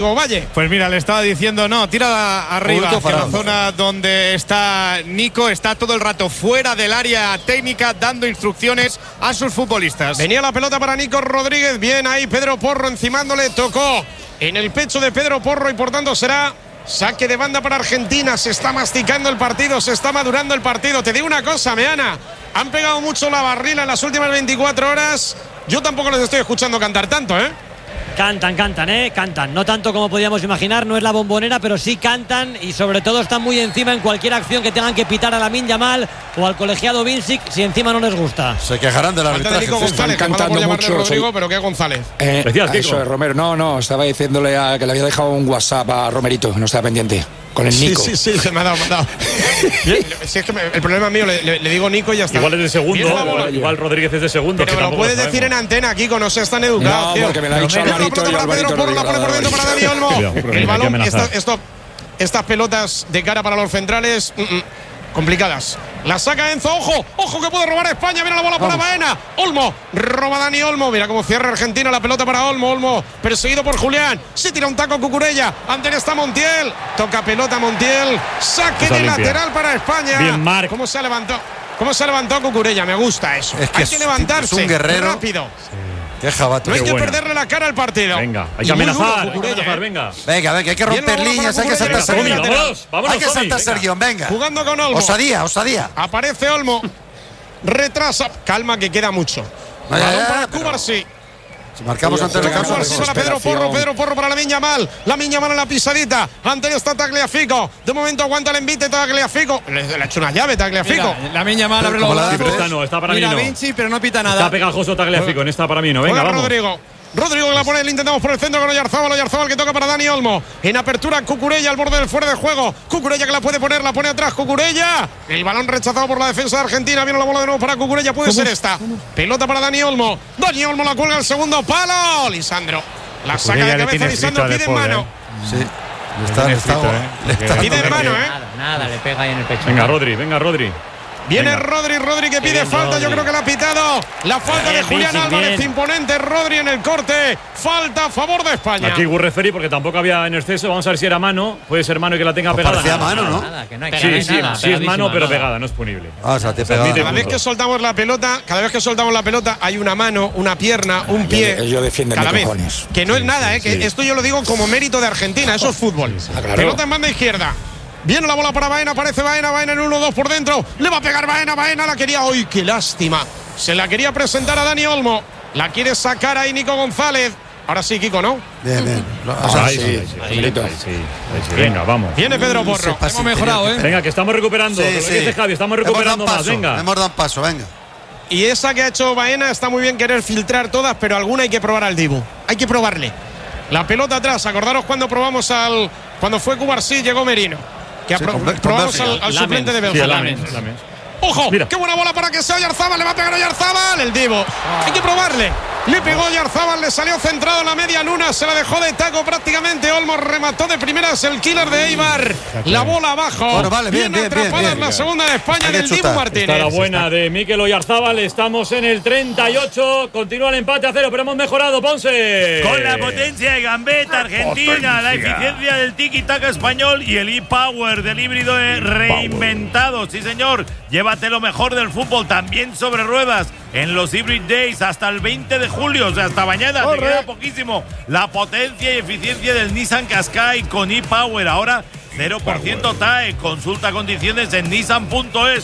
Valle. Pues mira, le estaba diciendo, no, tira arriba, hacia la zona donde está Nico, está todo el rato fuera del área técnica dando instrucciones a sus futbolistas. Venía la pelota para Nico Rodríguez, bien ahí Pedro Porro encimándole, tocó en el pecho de Pedro Porro y por tanto será saque de banda para Argentina. Se está masticando el partido, se está madurando el partido. Te digo una cosa, Meana, han pegado mucho la barrila en las últimas 24 horas. Yo tampoco les estoy escuchando cantar tanto, Cantan. No tanto como podíamos imaginar, no es la Bombonera, pero sí cantan y sobre todo están muy encima en cualquier acción que tengan que pitar a Lamine Yamal o al colegiado Vincic si encima no les gusta. Se quejarán del arbitraje. Están cantando mucho. Rodrigo, pero ¿qué González? Eso es Romero. No, estaba diciéndole que le había dejado un WhatsApp a Romerito, no estaba pendiente. Con el Nico. Sí, se me ha dado. Si es que el problema es mío, le digo Nico y ya está. Igual es de segundo, igual Rodríguez es de segundo. Pero me lo puedes decir en antena, Kiko, no se están educados. No, tío. Porque me lo ha dicho Alvarito y Alvarito Porro, la pone por dentro para Dani Olmo. El balón, estas pelotas de cara para los centrales, complicadas. La saca Enzo, ojo que puede robar España. Mira la bola para Baena. Olmo, roba Dani Olmo. Mira cómo cierra Argentina, la pelota para Olmo, perseguido por Julián. Se tira un taco Cucurella. Ante está Montiel. Toca pelota Montiel. Saque de lateral para España. Bien, Marc. ¿Cómo se ha levantado Cucurella? Me gusta eso. Es que hay que levantarse. Es un guerrero. Rápido. Qué jabato. No hay que perderle la cara al partido. Venga, hay que amenazar, venga. Venga, hay que romper líneas, hay que saltarse el guión. Hay que saltarse el guión, venga. Jugando con Olmo. Osadía. Aparece Olmo. Retrasa. Calma que queda mucho. Balón para Cubarsí. Si marcamos antes de campo. Para Pedro Porro para Lamine Yamal. Lamine Yamal en la pisadita. Antes está Tagliafico. De momento aguanta el envite Tagliafico. Le ha hecho una llave Tagliafico. Lamine Yamal abre los brazos. Está para mí, no. Vinci, pero no pita nada. Está pegajoso Tagliafico, en esta para mí, no. Venga, vamos. Rodrigo que la pone, le intentamos por el centro con Oyarzábal que toca para Dani Olmo. En apertura Cucurella al borde del fuera de juego. Cucurella que la puede poner, la pone atrás Cucurella. El balón rechazado por la defensa de Argentina. Viene la bola de nuevo para Cucurella, puede ser esta. Pelota para Dani Olmo. Dani Olmo la cuelga al segundo palo. Lisandro. La saca de cabeza, Lisandro pide en mano. Sí. Pide en mano, Nada, le pega ahí en el pecho. Venga, Rodri. Viene Rodri que pide falta. Yo creo que la ha pitado. La falta de Julián Álvarez. Imponente Rodri en el corte. Falta a favor de España. Aquí Gur referí porque tampoco había en exceso. Vamos a ver si era mano. Puede ser mano y que la tenga pegada. Parecía mano, ¿no? Nada, que no hay sí es mano, pero pegada, no es punible. Cada vez que soltamos la pelota, hay una mano, una pierna, un pie. Yo defiendo cada vez. Cojones. Que no es nada, que esto yo lo digo como mérito de Argentina. Eso es fútbol. Pelota en banda izquierda. Viene la bola para Baena, aparece Baena en 1-2 por dentro. Le va a pegar Baena, la quería hoy. ¡Qué lástima! Se la quería presentar a Dani Olmo. La quiere sacar ahí Nico González. Ahora sí, Kiko, ¿no? Bien. Ahí. Venga, vamos. Viene Pedro Porro. Hemos mejorado, Venga, que estamos recuperando. Sí. Javi, estamos recuperando más. Venga. Hemos dado un paso, venga. Y esa que ha hecho Baena está muy bien querer filtrar todas, pero alguna hay que probar al Dibu. Hay que probarle. La pelota atrás. Acordaros cuando probamos cuando fue Cubarsí, llegó Merino. Que probamos al suplente de Bélgica. ¡Ojo! Mira. ¡Qué buena bola para que sea Oyarzábal! ¡Le va a pegar Oyarzábal! El Divo. Hay que probarle. Le pegó Oyarzábal, le salió centrado en la media luna, se la dejó de taco prácticamente. Olmo remató de primeras el killer de Eibar. La bola abajo. Bueno, vale, bien. La segunda de España del Dibu Martínez. Está la buena de Mikel Oyarzábal. Estamos en el 38. Continúa el empate a 0, pero hemos mejorado, Ponce. Con la potencia de Gambetta Argentina, la eficiencia del tiki-taka español y el e-power del híbrido reinventado. Sí, señor. Llévate lo mejor del fútbol también sobre ruedas en los Hybrid Days hasta el 20 de julio, o sea, hasta mañana. Te queda poquísimo. La potencia y eficiencia del Nissan Qashqai con e-Power. Ahora 0% TAE. Consulta condiciones en nissan.es.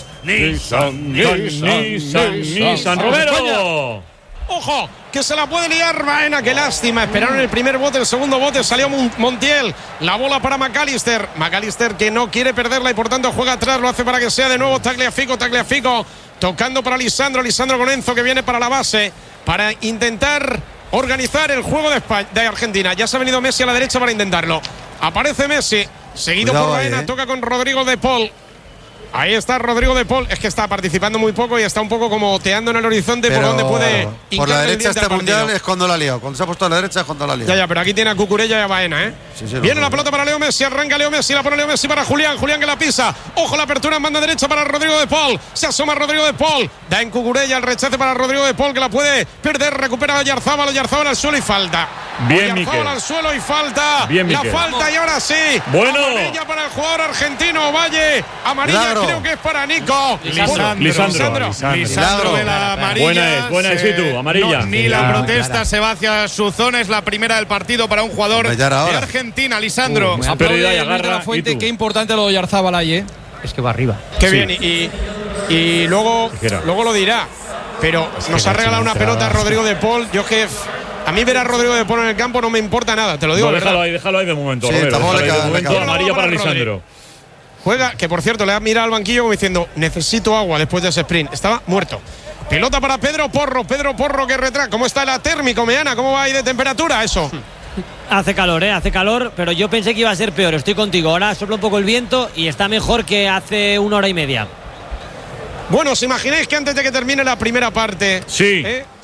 Nissan. Romero. ¡Ojo! Que se la puede liar Baena. ¡Qué lástima! Esperaron el primer bote, el segundo bote. Salió Montiel. La bola para McAllister. McAllister que no quiere perderla y por tanto juega atrás. Lo hace para que sea de nuevo Tagliafico. Tocando para Lisandro con Enzo que viene para la base. Para intentar organizar el juego de Argentina. Ya se ha venido Messi a la derecha para intentarlo. Aparece Messi. Seguido por Baena. Toca con Rodrigo de Paul. Ahí está Rodrigo de Paul. Es que está participando muy poco y está un poco como oteando en el horizonte. Pero por donde puede. Por la derecha este mundial es cuando la ha liado. Cuando se ha puesto a la derecha es cuando la ha liado. Ya, pero aquí tiene a Cucurella y a Baena, Viene la pelota para Leo Messi, arranca Leo Messi, la pone Leo Messi para Julián que la pisa. Ojo, la apertura en banda derecha para Rodrigo de Paul. Se asoma Rodrigo de Paul. Da en Cucurella el rechace para Rodrigo de Paul, que la puede perder. Recupera a Oyarzábal al suelo y falta. Bien, Miquel. Al suelo y falta. Bien, la Miquel. falta y ahora sí. Bueno. Amarilla para el jugador argentino Valle. Amarilla Milagro. creo que es para Nico. Lisandro de la amarilla. Buena es, y tú, amarilla. Ni la protesta se va hacia su zona. Es la primera del partido para un jugador de Argentina, Lisandro. Pérdida y agarra. Fuente, qué importante lo de Oyarzábal ahí, Es que va arriba. Qué bien. Y luego lo dirá. Pero nos ha regalado una pelota a Rodrigo de Paul. Yo que a mí ver a Rodrigo de Paul en el campo no me importa nada, te lo digo. No, déjalo ahí de momento. Sí, Romero, tampoco déjalo ahí de le momento. Amarilla para Lisandro. Juega, que por cierto le ha mirado al banquillo como diciendo, necesito agua después de ese sprint. Estaba muerto. Pelota para Pedro Porro que retrasa. ¿Cómo está la térmico, Meana? ¿Cómo va ahí de temperatura eso? Hace calor, pero yo pensé que iba a ser peor. Estoy contigo. Ahora sopla un poco el viento y está mejor que hace 1 hora y media. Bueno, ¿os imagináis que antes de que termine la primera parte? Sí.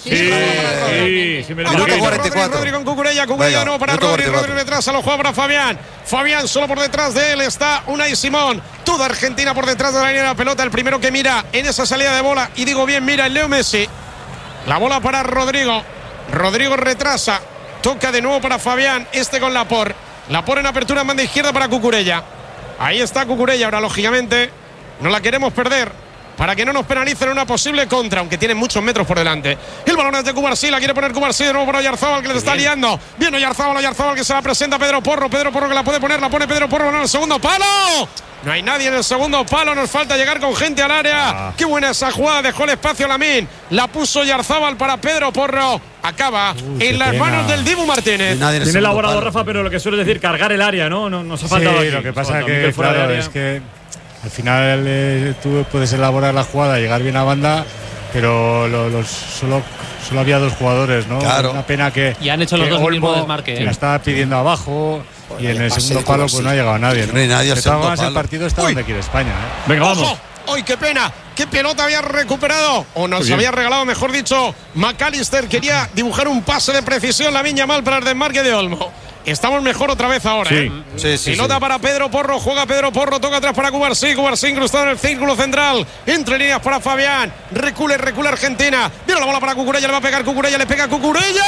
Rodrigo con Cucurella de nuevo para Rodri detrás, lo juega para Fabián solo por detrás de él está Unai Simón, toda Argentina por detrás de la línea de la pelota, el primero que mira en esa salida de bola, y digo bien, mira el Leo Messi, la bola para Rodrigo retrasa, toca de nuevo para Fabián, con Laporte en apertura en banda izquierda para Cucurella, ahí está Cucurella, ahora lógicamente no la queremos perder para que no nos penalicen una posible contra, aunque tienen muchos metros por delante. El balón es de Cubarsí, la quiere poner Cubarsí de nuevo para Oyarzábal, que le está liando. Bien Oyarzábal que se la presenta Pedro Porro que la puede poner, la pone Pedro Porro en el segundo palo. No hay nadie en el segundo palo, nos falta llegar con gente al área. Qué buena esa jugada, dejó el espacio Lamín, la puso Oyarzábal para Pedro Porro. Acaba en las manos del Dibu Martínez. Tiene elaborado Rafa, pero lo que suele decir, cargar el área, ¿no? Nos ha faltado aquí. Lo que pasa es que, claro, es que al final tú puedes elaborar la jugada, llegar bien a banda, pero solo había 2 jugadores, ¿no? Claro. Una pena que. Y han hecho los dos el mismo desmarque. La estaba pidiendo abajo y en el segundo palo pues no ha llegado nadie. No hay nadie al segundo palo. El partido está donde quiere España. Venga, vamos. ¡Ay, qué pena! ¡Qué pelota había recuperado! O nos había regalado, mejor dicho, McAllister. Quería dibujar un pase de precisión Lamine Yamal para el desmarque de Olmo. Estamos mejor otra vez ahora, Pelota para Pedro Porro, juega Pedro Porro, toca atrás para Cubarsí incrustado en el círculo central, entre líneas para Fabián, recula Argentina, viene la bola para Cucurella, le va a pegar Cucurella, le pega Cucurella,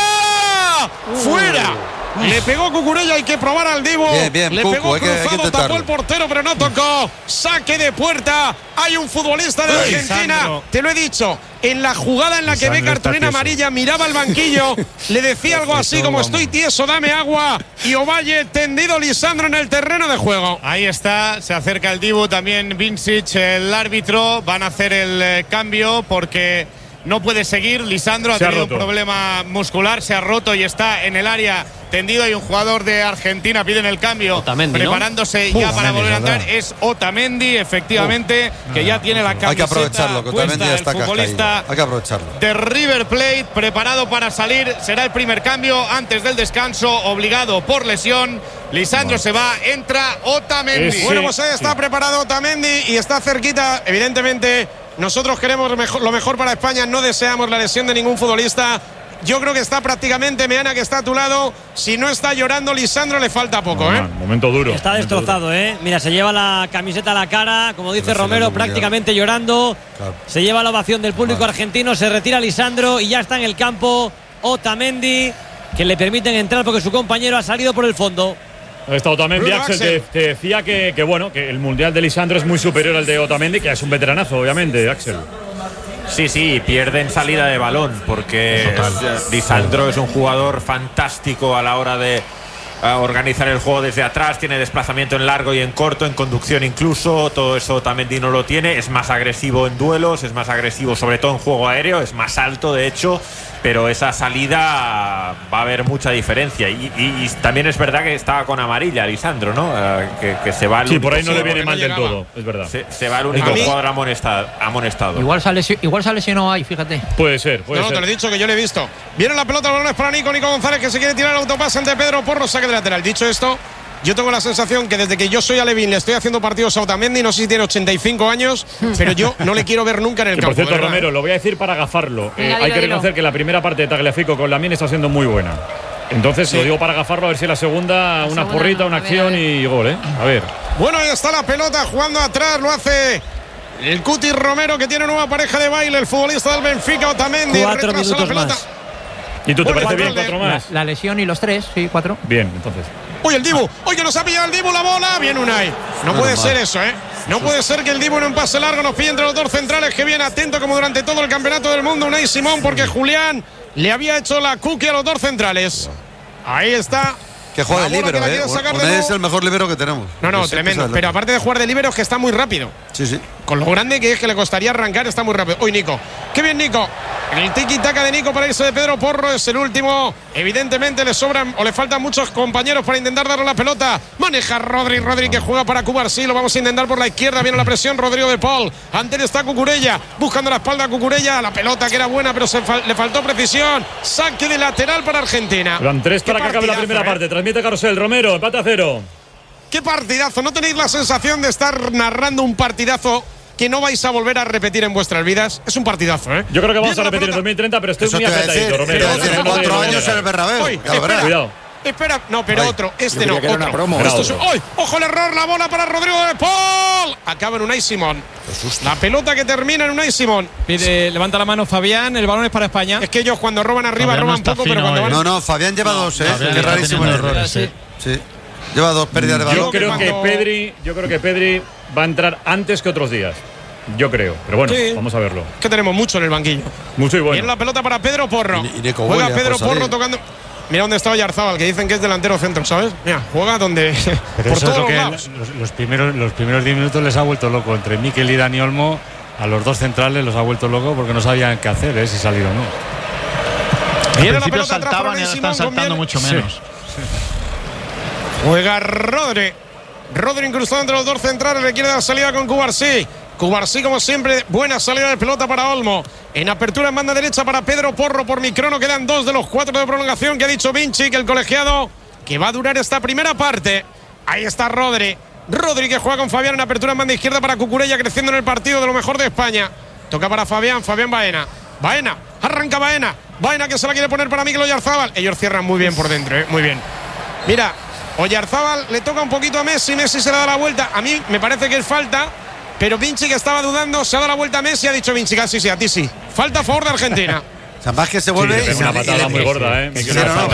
¡fuera! Le pegó Cucurella, hay que probar al Dibu. Bien, le Cucu, pegó hay que cruzado, tapó el portero, pero no tocó. Saque de puerta. Hay un futbolista de Argentina. Lisandro. Te lo he dicho. En la jugada en la que ve cartulina amarilla, miraba al banquillo, le decía algo así como estoy tieso, dame agua. Y Ovalle tendido Lisandro en el terreno de juego. Ahí está, se acerca el Dibu, también Vincic, el árbitro. Van a hacer el cambio porque no puede seguir. Lisandro ha tenido un problema muscular, se ha roto y está en el área tendido. Hay un jugador de Argentina, piden el cambio, Otamendi, preparándose ya para volver a entrar. Es Otamendi, efectivamente, que ya tiene la camiseta. Hay que aprovecharlo, que Otamendi ya está futbolista hay que aprovecharlo. de River Plate, preparado para salir. Será el primer cambio antes del descanso, obligado por lesión. Lisandro se va, entra Otamendi. Bueno, pues ahí está preparado Otamendi y está cerquita, evidentemente. Nosotros queremos lo mejor para España, no deseamos la lesión de ningún futbolista. Yo creo que está prácticamente Meana, que está a tu lado. Si no está llorando Lisandro, le falta poco, Momento duro. Está destrozado, Mira, se lleva la camiseta a la cara, como dice Romero, prácticamente llorando. Claro. Se lleva la ovación del público argentino, se retira Lisandro y ya está en el campo Otamendi, que le permiten entrar porque su compañero ha salido por el fondo. Está Otamendi, Axel, te decía que el mundial de Lisandro es muy superior al de Otamendi, que es un veteranazo, obviamente, Axel. Sí, pierden salida de balón porque Lisandro es un jugador fantástico a la hora de organizar el juego desde atrás, tiene desplazamiento en largo y en corto, en conducción incluso, todo eso Otamendi no lo tiene, es más agresivo en duelos, es más agresivo sobre todo en juego aéreo, es más alto de hecho, pero esa salida va a haber mucha diferencia y también es verdad que estaba con amarilla Lisandro, ¿no? Que se va el único, por ahí no le viene mal del todo, es verdad. Se va el único jugador amonestado. Igual se lesionó ahí, fíjate. Puede ser. Te lo he dicho, que yo lo he visto. Viene la pelota, el balón es para Nico González, que se quiere tirar el autopase ante Pedro Porro, saque de lateral. Dicho esto, yo tengo la sensación que desde que yo soy alevín le estoy haciendo partidos a Otamendi, no sé si tiene 85 años, pero yo no le quiero ver nunca en el campo. Por cierto, Romero, lo voy a decir para agafarlo. Hay que reconocer que la primera parte de Tagliafico con Lamine está siendo muy buena. Entonces, lo digo para agafarlo, a ver si la segunda, una porrita, una acción y gol, ¿eh? A ver. Bueno, ahí está la pelota jugando atrás, lo hace el Cuti Romero, que tiene nueva pareja de baile, el futbolista del Benfica, Otamendi. 4 minutos la pelota. más. ¿Y tú te parece bien 4 más? La lesión y los 3, sí, 4. Bien, entonces. Uy, el Dibu. Oye, nos ha pillado el Dibu la bola. Bien, Unai. No puede ser eso, ¿eh? No puede ser que el Dibu en un pase largo nos pille entre los dos centrales, que viene atento como durante todo el campeonato del mundo Unai Simón, porque Julián le había hecho la cookie a los dos centrales. Ahí está. Que juega de líbero, Unai es el mejor líbero que tenemos. No, tremendo. Pero aparte de jugar de líbero, es que está muy rápido. Sí. Con lo grande que es, que le costaría arrancar, está muy rápido. Uy, Nico. Qué bien, Nico. El tiki-taka de Nico para irse de Pedro Porro es el último. Evidentemente le sobran o le faltan muchos compañeros para intentar darle la pelota. Maneja Rodri que juega para Cubarsí. Lo vamos a intentar por la izquierda. Viene la presión. Rodrigo de Paul. Ante él está Cucurella. Buscando la espalda a Cucurella. La pelota que era buena, pero le faltó precisión. Saque de lateral para Argentina. Van 3 para que acabe la primera parte. Transmite Carrusel. Romero, empate a 0. Qué partidazo. ¿No tenéis la sensación de estar narrando un partidazo que no vais a volver a repetir en vuestras vidas? Es un partidazo, ¿eh? Yo creo que vamos a repetir en 2030, pero estoy muy apretadito, Romero. En 4 años en el Bernabéu. Cuidado. Espera, no, pero otro. Este no, otro. Promo. ¡Ay! ¡Ojo el error! La bola para Rodrigo de Paul. Acaba en Unai Simón. La pelota que termina en Unai Simón. Levanta la mano Fabián, el balón es para España. Es que ellos cuando roban arriba roban poco, pero cuando van… No, Fabián lleva 2, Qué rarísimo el error. Sí. Lleva 2 pérdidas de balón. Yo creo que Pedri va a entrar antes que otros días. Yo creo, pero bueno, vamos a verlo. Es que tenemos mucho en el banquillo. Mucho y bueno. Viene la pelota para Pedro Porro. Juega Pedro Porro tocando. Mira dónde está Oyarzábal, que dicen que es delantero centro, ¿sabes? Mira, juega donde… Pero por eso es lo todos que lados. los primeros 10 minutos les ha vuelto loco. Entre Mikel y Dani Olmo, a los dos centrales los ha vuelto loco porque no sabían qué hacer, si salir o no. Viene la pelota atrás para Unai Simón, están saltando mucho menos. Juega Rodri incrustado entre los dos centrales, le quiere dar salida con Cubarsí. Cubarsí, como siempre, buena salida de pelota para Olmo. En apertura en banda derecha para Pedro Porro por Microno. Quedan 2 de los 4 de prolongación que ha dicho Vinci, que el colegiado, que va a durar esta primera parte. Ahí está Rodri que juega con Fabián en apertura en banda izquierda para Cucurella, creciendo en el partido de lo mejor de España. Toca para Fabián Baena, arranca Baena que se la quiere poner para Mikel Oyarzábal. Ellos cierran muy bien por dentro, muy bien. Mira, Oyarzábal le toca un poquito a Messi se le da la vuelta. A mí me parece que es falta, pero Vinci, que estaba dudando, se ha dado la vuelta a Messi, ha dicho Vinci, casi sí, a ti sí. Falta a favor de Argentina. Más que se vuelve… Sí, una patada muy gorda, Es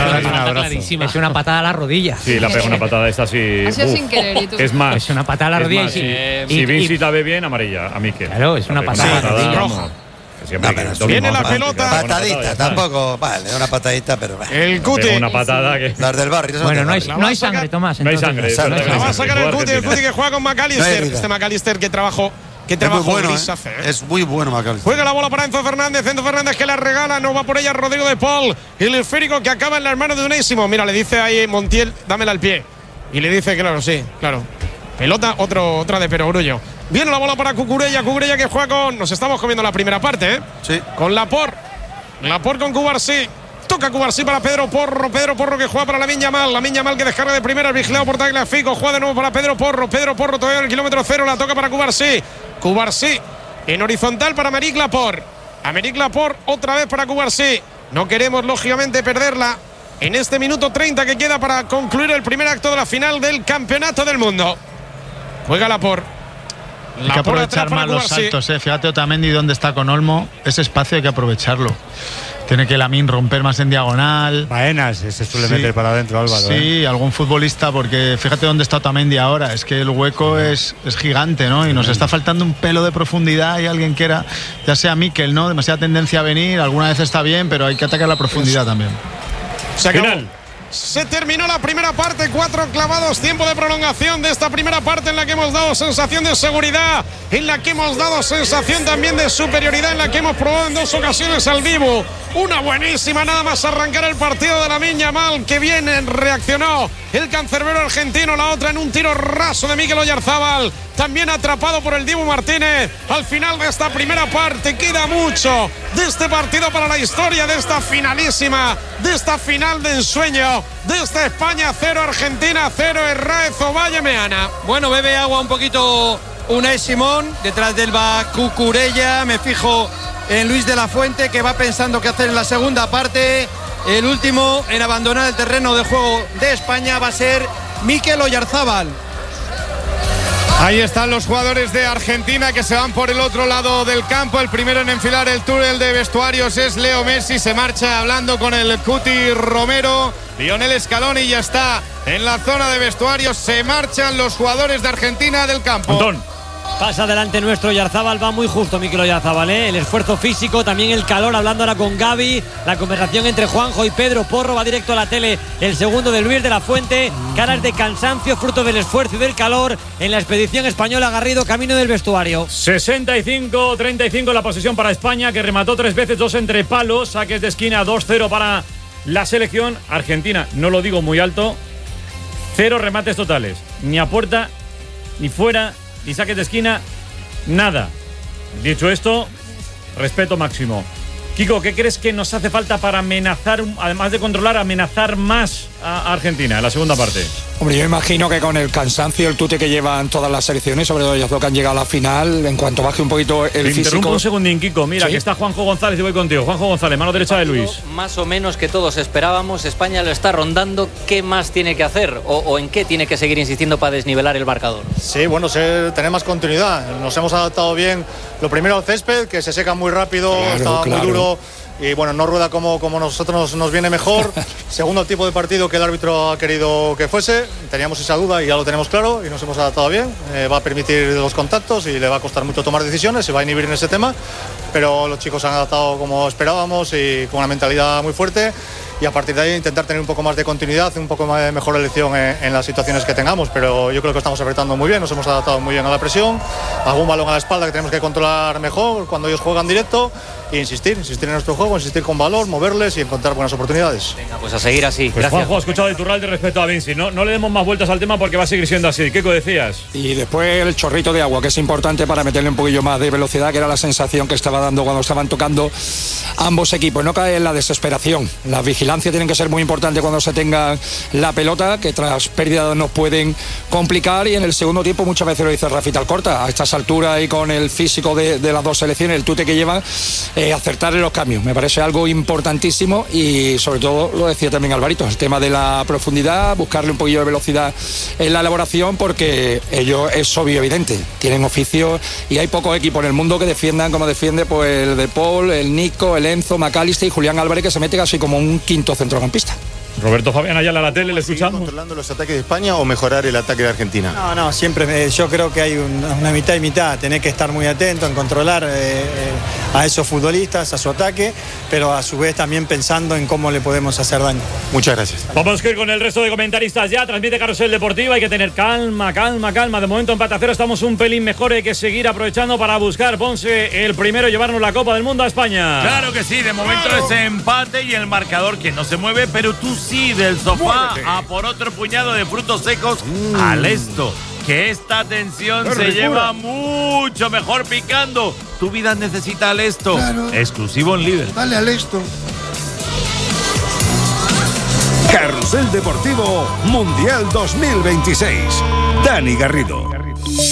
una patada a la rodilla. Sí, la pega una patada esta así. Ha sido sin querer, ¿y tú? Es más. Es una patada a la rodilla. Si Vinci la ve bien, amarilla, a Mikel. Claro, es una patada a la rodilla. Roja. Viene la pelota. Patadita, tampoco. Vale, una patadita, pero… El Cuti. Una patada que… Las del barrio. Bueno, no hay sangre, Tomás. No hay sangre. La va a sacar el Cuti que juega con McAllister. Este McAllister que trabajo bueno, gris hace, Es muy bueno McAllister. Juega la bola para Enzo Fernández que la regala, no va por ella Rodrigo de Paul. El esférico que acaba en las manos de Unai Simón. Mira, le dice ahí Montiel, dámela al pie. Y le dice, claro. Pelota, otra de Perogrullo. Viene la bola para Cucurella que juega con… Nos estamos comiendo la primera parte, Sí. Con Laporte con Cubarsí. Toca Cubarsí para Pedro Porro que juega para Lamine Yamal que descarga de primera, el vigilado por Tagliafico, juega de nuevo para Pedro Porro todavía en el kilómetro 0, la toca para Cubarsí en horizontal para Aymeric Laporte otra vez para Cubarsí. No queremos lógicamente perderla en este minuto 30 que queda para concluir el primer acto de la final del Campeonato del Mundo. Juega Laporte. Hay que aprovechar más los saltos, Fíjate Otamendi dónde está con Olmo. Ese espacio hay que aprovecharlo. Tiene que Lamine romper más en diagonal. Baena se suele meter para adentro, Álvaro. Sí, algún futbolista, porque fíjate dónde está Otamendi ahora. Es que el hueco es gigante, ¿no? Y nos está faltando un pelo de profundidad. Y alguien que era, ya sea Mikel, ¿no? Demasiada tendencia a venir. Alguna vez está bien, pero hay que atacar la profundidad también. Se acabó. Se terminó la primera parte, 4 clavados, tiempo de prolongación de esta primera parte en la que hemos dado sensación de seguridad, en la que hemos dado sensación también de superioridad, en la que hemos probado en 2 ocasiones al Dibu. Una buenísima, nada más arrancar el partido de Lamine Yamal, que bien reaccionó el cancerbero argentino, la otra en un tiro raso de Mikel Oyarzábal, también atrapado por el Dibu Martínez. Al final de esta primera parte queda mucho de este partido para la historia, de esta finalísima, de esta final de ensueño, de esta España 0, Argentina 0, Herráez Ovalle Meana. Bueno, bebe agua un poquito Unai Simón, detrás del va Cucurella, me fijo en Luis de la Fuente, que va pensando qué hacer en la segunda parte. el último en abandonar el terreno de juego de España va a ser Mikel Oyarzábal. Ahí están los jugadores de Argentina que se van por el otro lado del campo. El primero en enfilar el túnel de vestuarios es Leo Messi. Se marcha hablando con el Cuti Romero. Lionel Scaloni ya está en la zona de vestuarios. Se marchan los jugadores de Argentina del campo. Antón. Pasa adelante nuestro Oyarzábal, va muy justo Mikel Oyarzábal, el esfuerzo físico, también el calor, hablando ahora con Gaby, la conversación entre Juanjo y Pedro Porro, va directo a la tele el segundo de Luis de la Fuente, caras de cansancio, fruto del esfuerzo y del calor en la expedición española. Garrido, camino del vestuario. 65-35 la posesión para España, que remató 3 veces, 2 entre palos, saques de esquina, 2-0 para la selección. Argentina, no lo digo muy alto, 0 remates totales, ni a puerta, ni fuera, ni saques de esquina, nada. Dicho esto, respeto máximo. Kiko, ¿qué crees que nos hace falta para amenazar, además de controlar, amenazar más a Argentina en la segunda parte? Hombre, yo imagino que con el cansancio, el tute que llevan todas las selecciones, sobre todo ellos dos que han llegado a la final, en cuanto baje un poquito el físico... Interrumpo un segundín, Kiko. Mira, ¿Sí? que está Juanjo González y voy contigo. Juanjo González, mano derecha de Luis. Más o menos que todos esperábamos. España lo está rondando. ¿Qué más tiene que hacer? ¿O en qué tiene que seguir insistiendo para desnivelar el marcador? Sí, bueno, tener más continuidad. Nos hemos adaptado bien. Lo primero al césped, que se seca muy rápido, estaba muy duro. Y bueno, no rueda como nosotros nos viene mejor. Segundo, el tipo de partido que el árbitro ha querido que fuese. Teníamos esa duda y ya lo tenemos claro y nos hemos adaptado bien. Va a permitir los contactos y le va a costar mucho tomar decisiones, se va a inhibir en ese tema. Pero los chicos se han adaptado como esperábamos y con una mentalidad muy fuerte. Y a partir de ahí intentar tener un poco más de continuidad, un poco más de mejor elección en las situaciones que tengamos. Pero yo creo que estamos apretando muy bien, nos hemos adaptado muy bien a la presión. Algún balón a la espalda que tenemos que controlar mejor cuando ellos juegan directo. E insistir en nuestro juego, insistir con valor, moverles y encontrar buenas oportunidades. Venga, pues a seguir así. Pues gracias. Juanjo ha escuchado de Iturralde respecto a Vinci. No le demos más vueltas al tema porque va a seguir siendo así. ¿Qué decías? Y después el chorrito de agua, que es importante para meterle un poquillo más de velocidad, que era la sensación que estaba dando cuando estaban tocando ambos equipos. No caer en la desesperación. Las vigilancias tienen que ser muy importantes cuando se tenga la pelota, que tras pérdida nos pueden complicar. Y en el segundo tiempo muchas veces lo dice Rafita Alcorta, a estas alturas y con el físico de las dos selecciones, el tute que llevan, acertar en los cambios. Me parece algo importantísimo y sobre todo lo decía también Alvarito, el tema de la profundidad, buscarle un poquillo de velocidad en la elaboración, porque ellos es obvio, evidente, tienen oficio y hay pocos equipos en el mundo que defiendan como defiende pues el De Paul, el Nico, el Enzo, McAllister y Julián Álvarez, que se mete casi como un quinto centrocampista. Roberto Fabián Ayala a la tele, le escuchamos. ¿Controlando los ataques de España o mejorar el ataque de Argentina? No, siempre yo creo que hay una mitad y mitad. Tenés que estar muy atento en controlar a esos futbolistas, a su ataque, pero a su vez también pensando en cómo le podemos hacer daño. Muchas gracias. Vamos a ir con el resto de comentaristas ya. Transmite Carrusel Deportiva. Hay que tener calma. De momento empate a 0. Estamos un pelín mejor. Hay que seguir aprovechando para buscar, Ponce, el primero, llevarnos la Copa del Mundo a España. Claro que sí. De momento ese empate y el marcador que no se mueve, pero tú sí del sofá. Muévete. A por otro puñado de frutos secos al esto. Que esta tensión se lleva mucho mejor picando. Tu vida necesita al esto. Claro. Exclusivo en Lidl. Dale al esto. Carrusel Deportivo Mundial 2026. Dani Garrido.